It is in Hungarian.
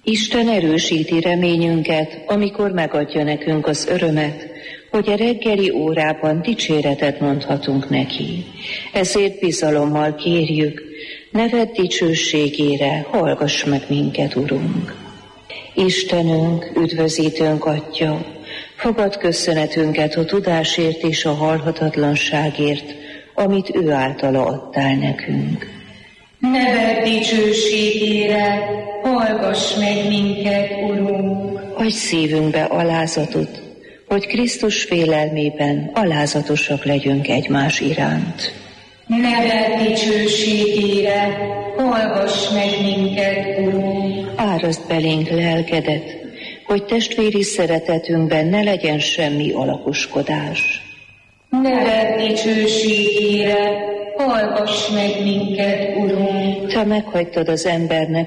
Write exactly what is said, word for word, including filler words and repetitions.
Isten erősíti reményünket, amikor megadja nekünk az örömet, hogy a reggeli órában dicséretet mondhatunk neki. Ezért bizalommal kérjük, neved dicsőségére hallgass meg minket, Urunk. Istenünk, üdvözítőnk Atya, fogad köszönetünket a tudásért és a halhatatlanságért, amit ő általa adtál nekünk. Neved dicsőségére hallgass meg minket, Urunk. Adj szívünkbe alázatot, hogy Krisztus félelmében alázatosak legyünk egymás iránt. Neved dicsőségére hallgass meg minket, Urunk. Árasd belénk lelkedet, hogy testvéri szeretetünkben ne legyen semmi alakoskodás. Neved dicsőségére hallgass meg minket, Urunk. Te meghagytad az embernek